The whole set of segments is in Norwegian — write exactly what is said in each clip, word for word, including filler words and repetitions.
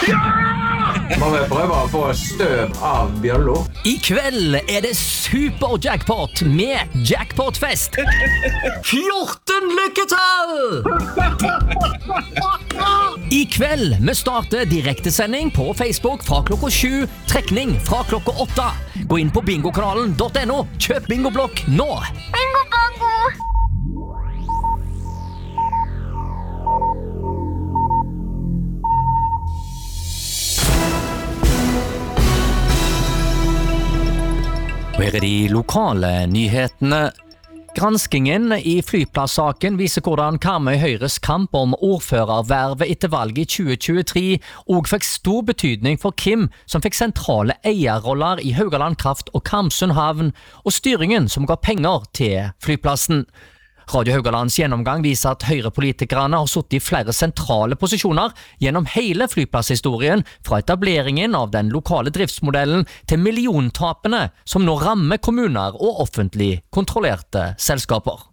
Må vi prøve å få støv av bjøllo? I kveld er det super jackpot med jackpotfest. fjorten lykketall! I kveld vi starter direktesending på Facebook fra klokka sju, trekning fra klokka åtte. Gå inn på bingokanalen punktum no, kjøp bingoblokk nå. Bingo bongo! Og her er de lokale nyhetene. Granskingen i flyplasssaken viser hvordan Karmøy Høyres kamp om ordførervervet etter valget i tjue tjuetre og fikk stor betydning for Kim, som fikk sentrale eierroller i Haugaland Kraft og Karmsund Havn, og styringen som ga penger til flyplassen. Radio Haugalands gjennomgang viser at høyrepolitikerne har suttet i flere sentrale posisjoner gjennom hele flyplasshistorien, fra etableringen av den lokale driftsmodellen til milliontapene som nå rammer kommuner og offentlig kontrollerte selskaper.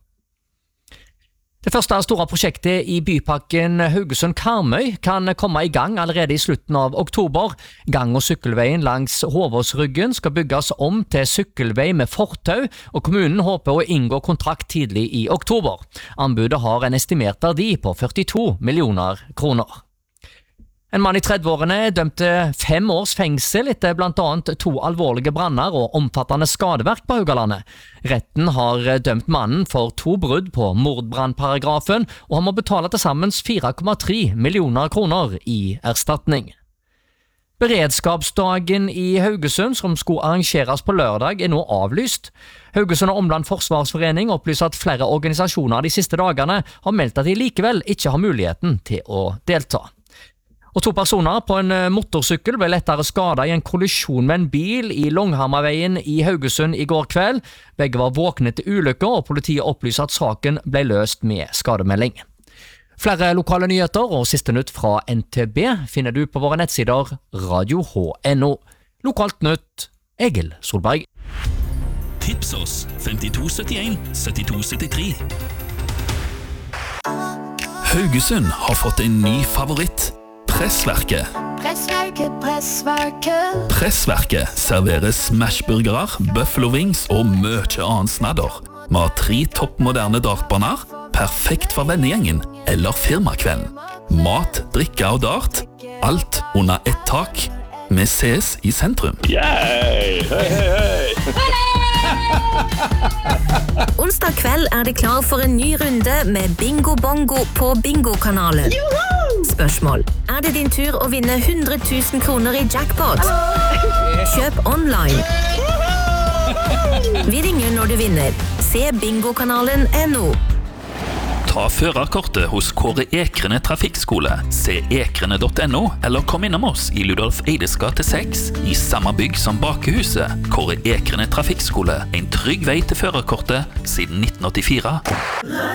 Det første store prosjektet i bypakken Haugesund-Karmøy kan komme i gang allerede i slutten av oktober. Gang- og sykkelveien langs Håvåsryggen skal bygges om til sykkelvei med fortau, og kommunen håper å inngå kontrakt tidlig i oktober. Anbudet har en estimert verdi på førtito millioner kroner. En mann i trettiårene er dømt til fem års fengsel etter blant annet to alvorlige branner og omfattende skadeverk på Haugalandet. Retten har dømt mannen for to brudd på mordbrannparagrafen, og han må betale til sammen fire komma tre millioner kroner i erstatning. Beredskapsdagen i Haugesund, som skulle arrangeres på lørdag, er nå avlyst. Haugesund og Omland Forsvarsforening opplyser at flere organisasjoner de siste dagene har meldt at de likevel ikke har muligheten til å delta. Og to personer på en motorsykkel ble lettere skadet i en kollisjon med en bil i Longhammerveien i Haugesund i går kveld. Begge var våkne til ulykker, og politiet opplyser at saken ble løst med skademelding. Flere lokale nyheter og siste nytt fra N T B finner du på våre nettsider radio punktum no. Lokalt nytt, Egil Solberg. Tips oss femtito syttien syttito syttitre. Haugesund har fått en ny favoritt. Pressverket. Pressverket, pressverket. Pressverket serverer smashburgere, buffalo wings og mye annet snadder. Vi har tre toppmoderne dartbaner, perfekt for vennegjengen eller firmakvelden. Mat, drikke og dart, alt under ett tak. Vi ses i sentrum. Yay! Hei, hei, hei! Onsdag kveld er det klar for en ny runde med Bingo Bongo på Bingokanalen. Spørsmål: er det din tur å vinne hundre tusen kroner i jackpot? Kjøp online. Vi ringer når du vinner. Se bingokanalen punktum no. Ta førerkortet hos Kåre Ekrene Trafikkskole. Se ekrene punktum no, eller kom innom oss i Ludolf Eides gate seks, i samme bygg som Bakehuset. Kåre Ekrene Trafikkskole, en trygg vei til førerkortet siden nitten åttifire.